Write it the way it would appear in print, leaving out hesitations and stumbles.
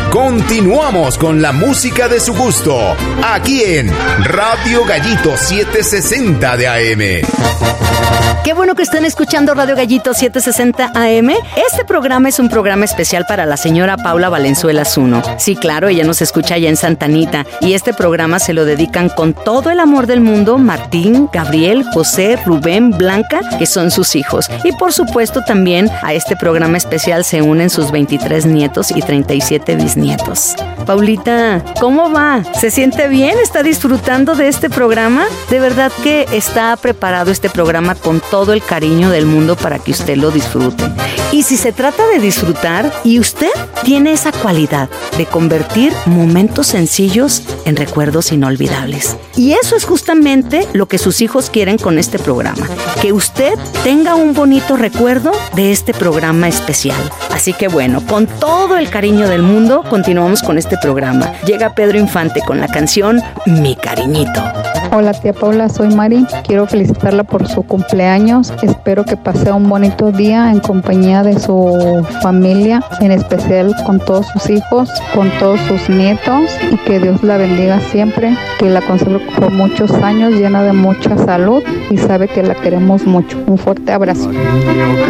Continuamos con la música de su gusto, aquí en Radio Gallito 760 de AM. Qué bueno que estén escuchando Radio Gallito 760 AM. Este programa es un programa especial para la señora Paula Valenzuela Zuno. Sí, claro, ella nos escucha allá en Santa Anita y este programa se lo dedican con todo el amor del mundo Martín, Gabriel, José, Rubén, Blanca, que son sus hijos. Y por supuesto también a este programa especial se unen sus 23 nietos y 37 bisnietos. Paulita, ¿cómo va? ¿Se siente bien? ¿Está disfrutando de este programa? De verdad que está preparado este programa con todo el cariño del mundo para que usted lo disfrute. Y si se trata de disfrutar, y usted tiene esa cualidad de convertir momentos sencillos en recuerdos inolvidables. Y eso es justamente lo que sus hijos quieren con este programa, que usted tenga un bonito recuerdo de este programa especial. Así que bueno, con todo el cariño del mundo, continuamos con este programa. Llega Pedro Infante con la canción Mi Cariñito. Hola tía Paula, soy Mari. Quiero felicitarla por su cumpleaños. Espero que pase un bonito día en compañía de su familia, en especial con todos sus hijos, con todos sus nietos, y que Dios la bendiga siempre, que la conserve por muchos años, llena de mucha salud, y sabe que la queremos mucho. Un fuerte abrazo.